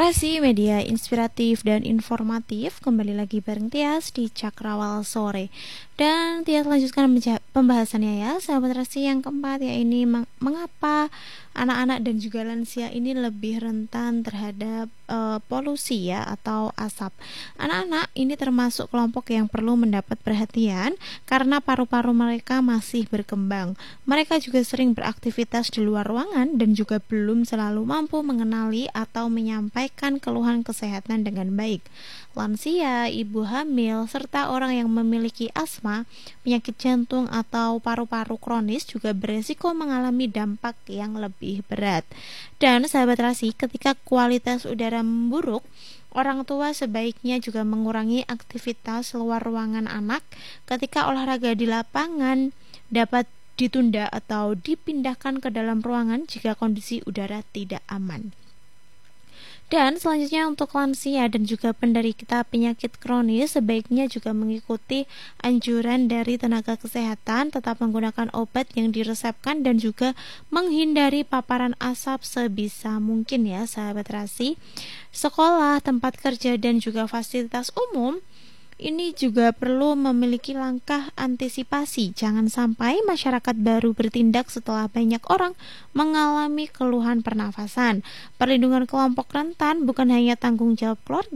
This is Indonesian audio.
Rasi media inspiratif dan informatif kembali lagi bareng Tias di Cakrawala Sore. Dan Tias lanjutkan pembahasannya ya, sahabat Rasi yang keempat, ya ini mengapa anak-anak dan juga lansia ini lebih rentan terhadap polusi ya atau asap. Anak-anak ini termasuk kelompok yang perlu mendapat perhatian karena paru-paru mereka masih berkembang. Mereka juga sering beraktivitas di luar ruangan dan juga belum selalu mampu mengenali atau menyampaikan keluhan kesehatan dengan baik. Lansia, ibu hamil, serta orang yang memiliki asma, penyakit jantung atau paru-paru kronis juga beresiko mengalami dampak yang lebih berat. Dan sahabat Rasi, ketika kualitas udara memburuk, orang tua sebaiknya juga mengurangi aktivitas luar ruangan anak. Ketika olahraga di lapangan dapat ditunda atau dipindahkan ke dalam ruangan jika kondisi udara tidak aman. Dan selanjutnya untuk lansia dan juga penderita penyakit kronis sebaiknya juga mengikuti anjuran dari tenaga kesehatan, tetap menggunakan obat yang diresepkan dan juga menghindari paparan asap sebisa mungkin ya sahabat Rasi. Sekolah, tempat kerja dan juga fasilitas umum ini juga perlu memiliki langkah antisipasi. Jangan sampai masyarakat baru bertindak setelah banyak orang mengalami keluhan pernafasan. Perlindungan kelompok rentan bukan hanya tanggung jawab keluarga,